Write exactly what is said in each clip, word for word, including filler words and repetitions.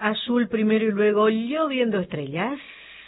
azul primero y luego lloviendo estrellas.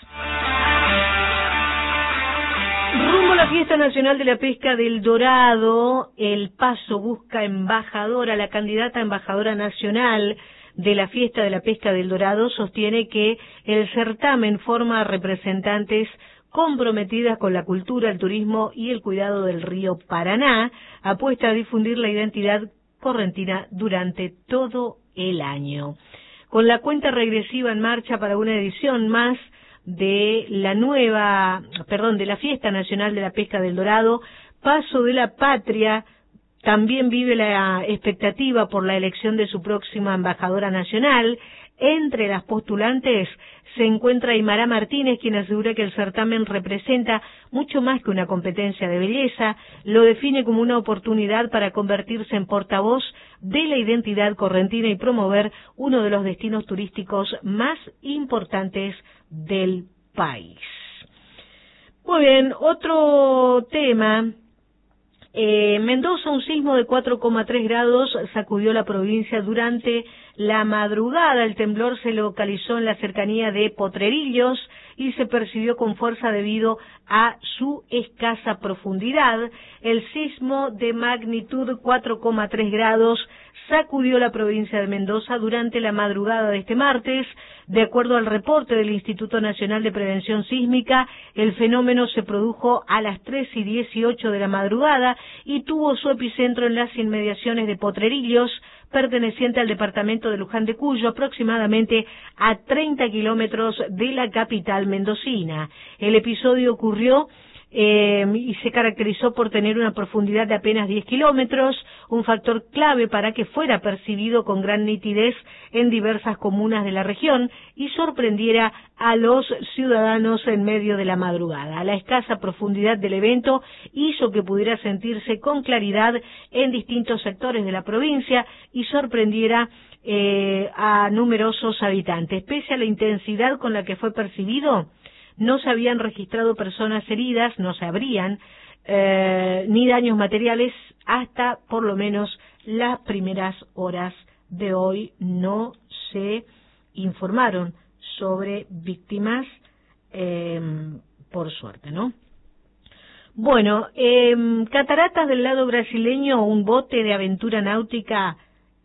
Rumbo a la Fiesta Nacional de la Pesca del Dorado, El Paso busca embajadora. La candidata embajadora nacional de la Fiesta de la Pesca del Dorado sostiene que el certamen forma representantes comprometidas con la cultura, el turismo y el cuidado del río Paraná. Apuesta a difundir la identidad correntina durante todo el año. Con la cuenta regresiva en marcha para una edición más de la nueva, perdón, de la Fiesta Nacional de la Pesca del Dorado, Paso de la Patria también vive la expectativa por la elección de su próxima embajadora nacional. Entre las postulantes se encuentra Aymara Martínez, quien asegura que el certamen representa mucho más que una competencia de belleza, lo define como una oportunidad para convertirse en portavoz de la identidad correntina y promover uno de los destinos turísticos más importantes del país. Muy bien, otro tema. Eh, Mendoza, un sismo de cuatro coma tres grados sacudió la provincia durante la madrugada. El temblor se localizó en la cercanía de Potrerillos y se percibió con fuerza debido a su escasa profundidad. El sismo de magnitud cuatro coma tres grados sacudió la provincia de Mendoza durante la madrugada de este martes. De acuerdo al reporte del Instituto Nacional de Prevención Sísmica, el fenómeno se produjo a las tres y dieciocho de la madrugada y tuvo su epicentro en las inmediaciones de Potrerillos, perteneciente al departamento de Luján de Cuyo, aproximadamente a treinta kilómetros de la capital mendocina. El episodio ocurrió Eh, y se caracterizó por tener una profundidad de apenas diez kilómetros, un factor clave para que fuera percibido con gran nitidez en diversas comunas de la región y sorprendiera a los ciudadanos en medio de la madrugada. La escasa profundidad del evento hizo que pudiera sentirse con claridad en distintos sectores de la provincia y sorprendiera eh, a numerosos habitantes. Pese a la intensidad con la que fue percibido, no se habían registrado personas heridas, no se habrían, eh, ni daños materiales hasta por lo menos las primeras horas de hoy. No se informaron sobre víctimas, eh, por suerte, ¿no? Bueno, eh, cataratas del lado brasileño, un bote de aventura náutica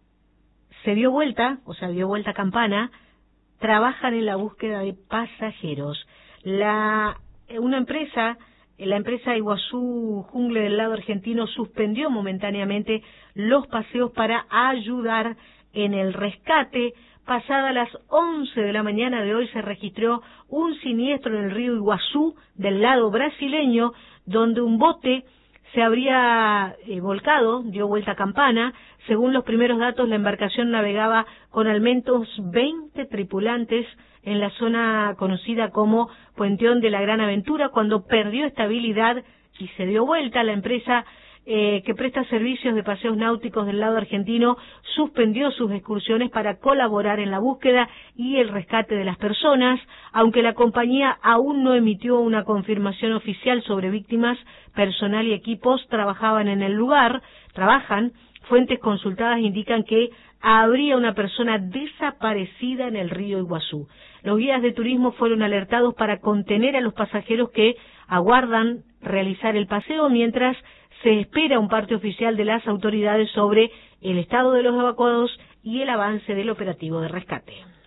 se dio vuelta, o sea, dio vuelta a campana. Trabajan en la búsqueda de pasajeros. La, una empresa, la empresa Iguazú Jungle del lado argentino suspendió momentáneamente los paseos para ayudar en el rescate. Pasadas las once de la mañana de hoy se registró un siniestro en el río Iguazú del lado brasileño, donde un bote se habría eh, volcado, dio vuelta a campana. Según los primeros datos, la embarcación navegaba con al menos veinte tripulantes en la zona conocida como Puenteón de la Gran Aventura, cuando perdió estabilidad y se dio vuelta. La empresa eh, que presta servicios de paseos náuticos del lado argentino suspendió sus excursiones para colaborar en la búsqueda y el rescate de las personas. Aunque la compañía aún no emitió una confirmación oficial sobre víctimas, personal y equipos trabajaban en el lugar, trabajan. Fuentes consultadas indican que habría una persona desaparecida en el río Iguazú. Los guías de turismo fueron alertados para contener a los pasajeros que aguardan realizar el paseo, mientras se espera un parte oficial de las autoridades sobre el estado de los evacuados y el avance del operativo de rescate.